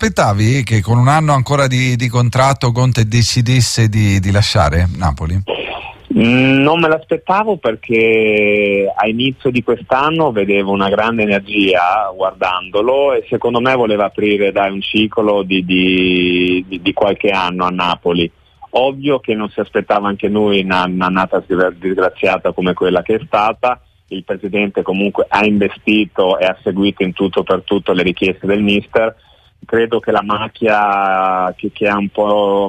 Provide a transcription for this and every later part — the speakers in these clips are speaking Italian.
l'aspettavi che con un anno ancora di contratto Conte decidesse di lasciare Napoli? Non me l'aspettavo, perché a inizio di quest'anno vedevo una grande energia guardandolo, e secondo me voleva aprire un ciclo di qualche anno a Napoli. Ovvio che non si aspettava anche noi un'annata disgraziata come quella che è stata. Il presidente comunque ha investito e ha seguito in tutto per tutto le richieste del mister. Credo che la macchia che ha un po'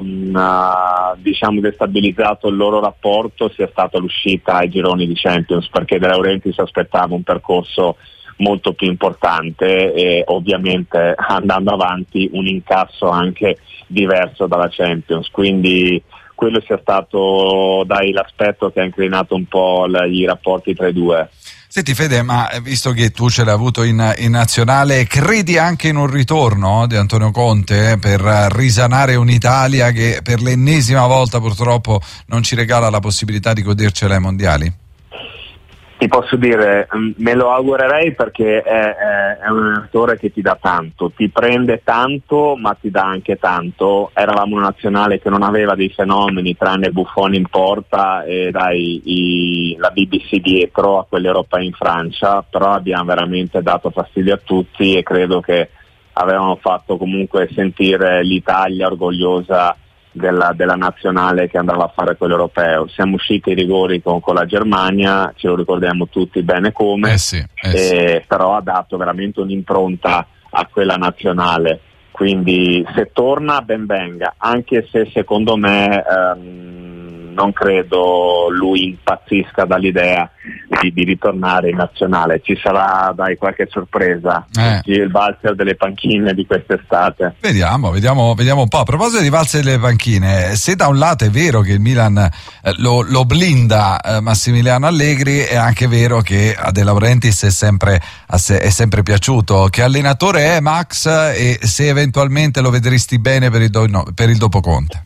destabilizzato il loro rapporto sia stata l'uscita ai gironi di Champions, perché De Laurentiis si aspettava un percorso molto più importante e ovviamente, andando avanti, un incasso anche diverso dalla Champions, quindi quello sia stato l'aspetto che ha inclinato un po' i rapporti tra i due. Senti Fede, ma visto che tu ce l'hai avuto in nazionale, credi anche in un ritorno di Antonio Conte per risanare un'Italia che per l'ennesima volta purtroppo non ci regala la possibilità di godercela ai mondiali? Ti posso dire, me lo augurerei, perché è un allenatore che ti dà tanto, ti prende tanto ma ti dà anche tanto. Eravamo una nazionale che non aveva dei fenomeni tranne Buffon in porta e la BBC dietro a quegli europei in Francia, però abbiamo veramente dato fastidio a tutti e credo che avevano fatto comunque sentire l'Italia orgogliosa della nazionale che andava a fare quello europeo. Siamo usciti ai rigori con la Germania, ce lo ricordiamo tutti bene come, però ha dato veramente un'impronta a quella nazionale, quindi se torna ben venga, anche se secondo me non credo lui impazzisca dall'idea di ritornare in nazionale. Ci sarà qualche sorpresa, il valzer delle panchine di quest'estate. Vediamo un po'. A proposito di valzer delle panchine, se da un lato è vero che il Milan lo blinda Massimiliano Allegri, è anche vero che a De Laurentiis è sempre piaciuto. Che allenatore è Max, e se eventualmente lo vedresti bene per il dopo Conte?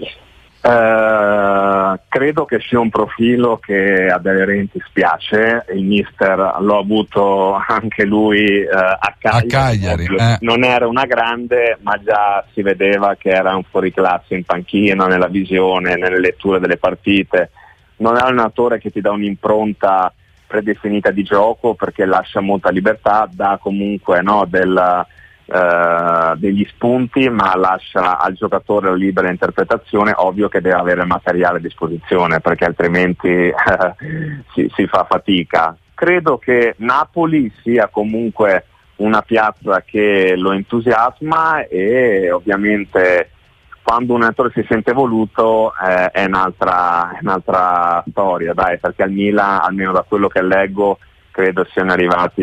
Credo che sia un profilo che a De Laurentiis piace. Il mister l'ho avuto anche lui a Cagliari. Non era una grande, ma già si vedeva che era un fuoriclasse in panchina, nella visione, nelle letture delle partite. Non è un allenatore che ti dà un'impronta predefinita di gioco, perché lascia molta libertà, dà comunque degli spunti, ma lascia al giocatore la libera interpretazione. Ovvio che deve avere materiale a disposizione, perché altrimenti si fa fatica. Credo che Napoli sia comunque una piazza che lo entusiasma, e ovviamente quando un allenatore si sente voluto è un'altra storia, perché al Milan, almeno da quello che leggo, credo siano arrivati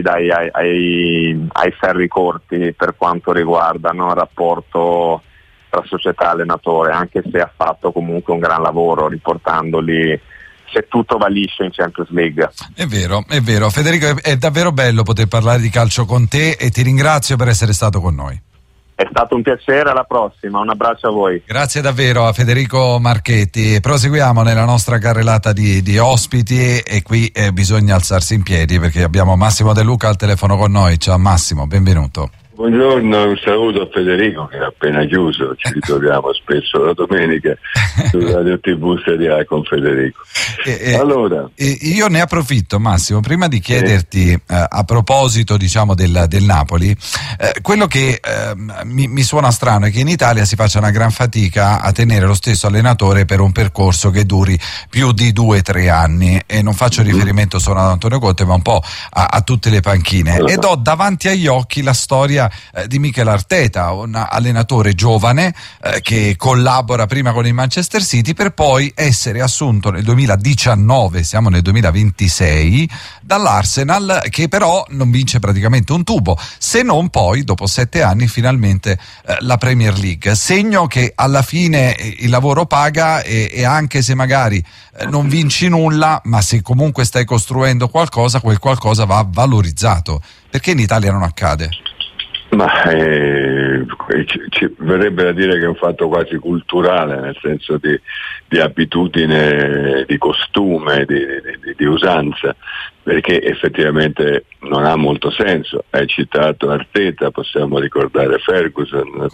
ai ferri corti per quanto riguarda il rapporto tra società e allenatore, anche se ha fatto comunque un gran lavoro riportandoli, se tutto va liscio, in Champions League. È vero. Federico, è davvero bello poter parlare di calcio con te, e ti ringrazio per essere stato con noi. È stato un piacere, alla prossima, un abbraccio a voi. Grazie davvero a Federico Marchetti. Proseguiamo nella nostra carrellata di ospiti, e qui bisogna alzarsi in piedi perché abbiamo Massimo De Luca al telefono con noi. Ciao Massimo, benvenuto. Buongiorno, un saluto a Federico che è appena chiuso, ci ritroviamo spesso la domenica su Radio TV Serie A con Federico. Allora, io ne approfitto, Massimo, prima di chiederti a proposito del Napoli, quello che mi suona strano è che in Italia si faccia una gran fatica a tenere lo stesso allenatore per un percorso che duri più di 2-3 anni, e non faccio riferimento solo ad Antonio Conte ma un po' a tutte le panchine, ed ho davanti agli occhi la storia di Mikel Arteta, un allenatore giovane che collabora prima con il Manchester City per poi essere assunto nel 2019, siamo nel 2026, dall'Arsenal, che però non vince praticamente un tubo, se non poi dopo 7 anni finalmente la Premier League, segno che alla fine il lavoro paga, e anche se magari non vinci nulla, ma se comunque stai costruendo qualcosa, quel qualcosa va valorizzato. Perché in Italia non accade? Ma ci verrebbe da dire che è un fatto quasi culturale, nel senso di abitudine, di costume, di usanza, perché effettivamente non ha molto senso. Hai citato Arteta, possiamo ricordare Ferguson,